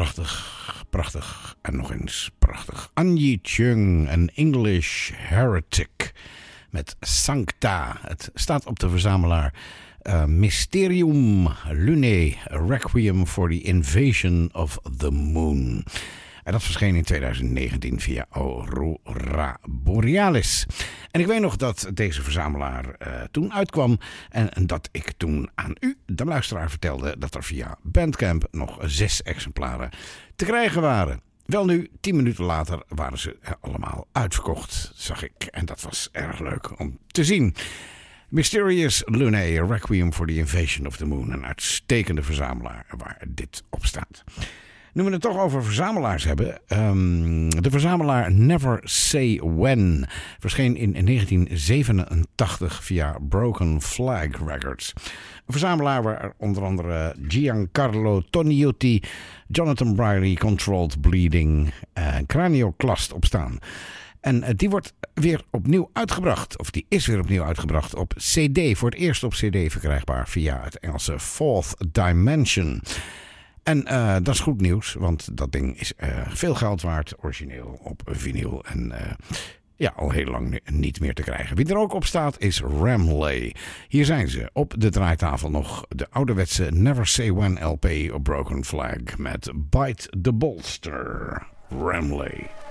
prachtig en nog eens prachtig. Anyi Chung, een English Heretic met Sancta. Het staat op de verzamelaar Mysterium Lunae Requiem for the Invasion of the Moon. En dat verscheen in 2019 via Aurora Borealis. En ik weet nog dat deze verzamelaar toen uitkwam. En dat ik toen aan u, de luisteraar, vertelde dat er via Bandcamp nog 6 exemplaren te krijgen waren. Wel nu, 10 minuten later waren ze allemaal uitverkocht, zag ik. En dat was erg leuk om te zien. Mysterious Lunae Requiem for the Invasion of the Moon. Een uitstekende verzamelaar waar dit op staat. Nu we het toch over verzamelaars hebben. De verzamelaar Never Say When verscheen in 1987 via Broken Flag Records. Een verzamelaar waar onder andere Giancarlo Toniutti, Jonathan Brierley, Controlled Bleeding en Cranioclast op staan. En die wordt weer opnieuw uitgebracht. Of die is weer opnieuw uitgebracht op CD. Voor het eerst op CD verkrijgbaar via het Engelse Fourth Dimension. En dat is goed nieuws, want dat ding is veel geld waard, origineel op vinyl en al heel lang niet meer te krijgen. Wie er ook op staat is Ramley. Hier zijn ze op de draaitafel nog de ouderwetse Never Say When LP op Broken Flag met Bite the Bolster, Ramley.